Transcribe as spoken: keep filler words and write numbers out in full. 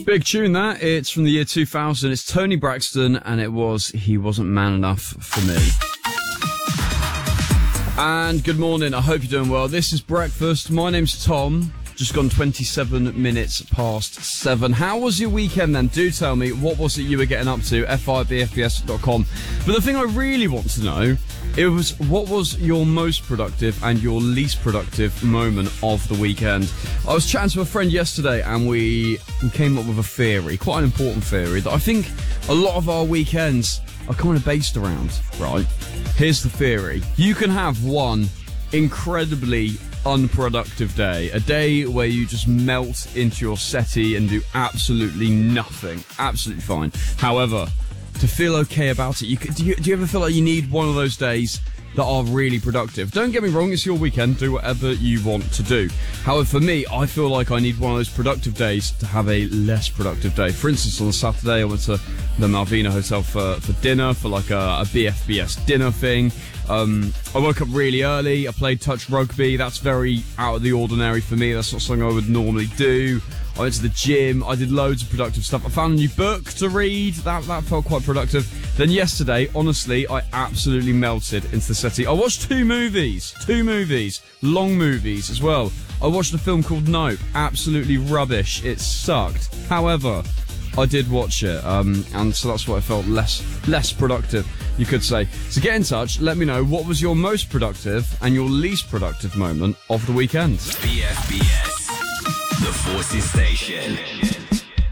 Big tune that. It's from the year two thousand. It's Tony Braxton, and it was He Wasn't Man Enough for Me. And good morning. I hope you're doing well. This is Breakfast. My name's Tom. Just gone twenty-seven minutes past seven. How was your weekend then? Do tell me, what was it you were getting up to? F I B F B S dot com. But the thing I really want to know, it was what was your most productive and your least productive moment of the weekend? I was chatting to a friend yesterday and we, we came up with a theory, quite an important theory, that I think a lot of our weekends are kind of based around, right? Here's the theory. You can have one incredibly unproductive day, a day where you just melt into your settee and do absolutely nothing, absolutely fine. However, to feel okay about it, you, do, you, do you ever feel like you need one of those days that are really productive? Don't get me wrong, it's your weekend, do whatever you want to do. However, for me, I feel like I need one of those productive days to have a less productive day. For instance, on Saturday, I went to the Malvina Hotel for, for dinner, for like a, a B F B S dinner thing. Um, I woke up really early, I played touch rugby. That's very out of the ordinary for me. That's not something I would normally do. I went to the gym, I did loads of productive stuff. I found a new book to read, that, that felt quite productive. Then yesterday, honestly, I absolutely melted into the settee. I watched two movies, two movies, long movies as well. I watched a film called Nope, absolutely rubbish, it sucked. However, I did watch it, um, and so that's why I felt less less productive, you could say. So get in touch, let me know what was your most productive and your least productive moment of the weekend. B F B S, the Forces Station.